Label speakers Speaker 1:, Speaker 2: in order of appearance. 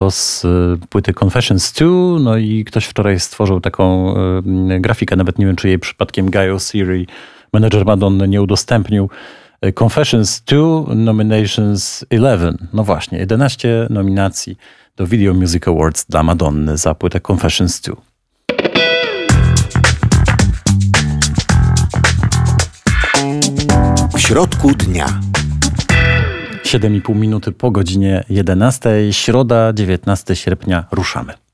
Speaker 1: z płyty Confessions 2, no i ktoś wczoraj stworzył taką grafikę, nawet nie wiem, czy jej przypadkiem Guy Oseary, menedżer Madonny, nie udostępnił. Confessions 2, Nominations 11. No właśnie, 11 nominacji do Video Music Awards dla Madonny za płytę Confessions 2.
Speaker 2: W środku dnia.
Speaker 1: 7,5 minuty po godzinie 11. Środa, 19 sierpnia. Ruszamy.